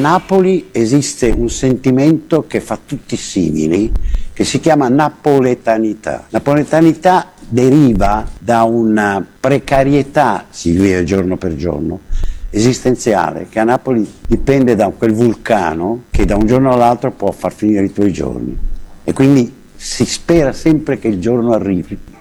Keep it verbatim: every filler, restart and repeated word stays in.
Napoli esiste un sentimento che fa tutti simili, che si chiama napoletanità. Napoletanità deriva da una precarietà, si vive giorno per giorno, esistenziale, che a Napoli dipende da quel vulcano che da un giorno all'altro può far finire i tuoi giorni. E quindi si spera sempre che il giorno arrivi